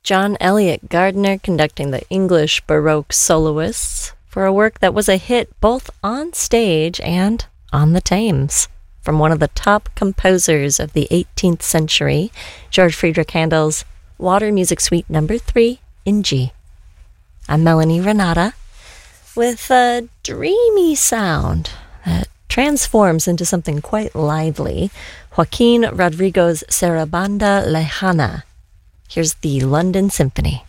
John Eliot Gardiner conducting the English Baroque soloists for a work that was a hit both on stage and on the Thames. From one of the top composers of the 18th century, George Friedrich Handel's Water Music Suite No. 3 in G. I'm Melanie Renata with a dreamy sound that transforms into something quite lively, Joaquin Rodrigo's Sarabanda Lejana. Here's the London Symphony.